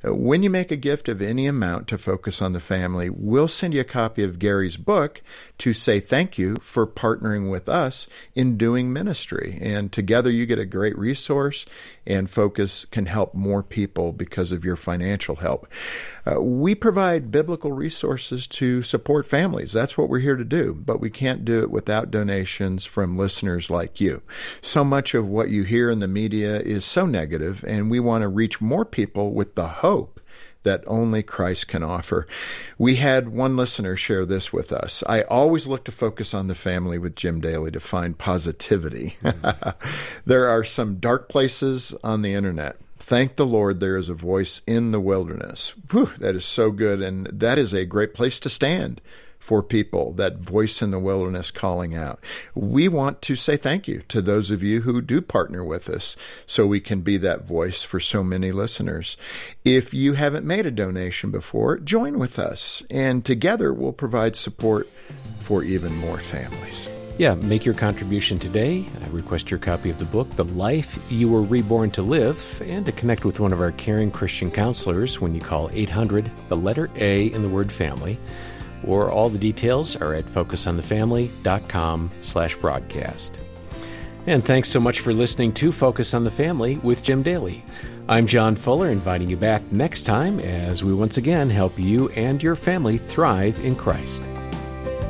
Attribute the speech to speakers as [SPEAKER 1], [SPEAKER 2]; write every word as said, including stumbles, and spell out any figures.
[SPEAKER 1] Uh, When you make a gift of any amount to Focus on the Family, we'll send you a copy of Gary's book to say thank you for partnering with us in doing ministry. And together you get a great resource, and Focus can help more people because of your financial help. Uh, we provide biblical resources to support families. That's what we're here to do, but we can't do it without donations from listeners like you. So much of what you hear in the media is so negative, and we want to reach more people with the hope that only Christ can offer. We had one listener share this with us. I always look to Focus on the Family with Jim Daly to find positivity. Mm-hmm. There are some dark places on the internet. Thank the Lord there is a voice in the wilderness. Whew, that is so good, and that is a great place to stand for people, that voice in the wilderness calling out. We want to say thank you to those of you who do partner with us so we can be that voice for so many listeners. If you haven't made a donation before, join with us, and together we'll provide support for even more families.
[SPEAKER 2] Yeah, make your contribution today. I request your copy of the book, The Life You Were Reborn to Live, and to connect with one of our caring Christian counselors when you call eight hundred, the letter A in the word family, or all the details are at focusonthefamily.com slash broadcast. And thanks so much for listening to Focus on the Family with Jim Daly. I'm John Fuller, inviting you back next time as we once again help you and your family thrive in Christ.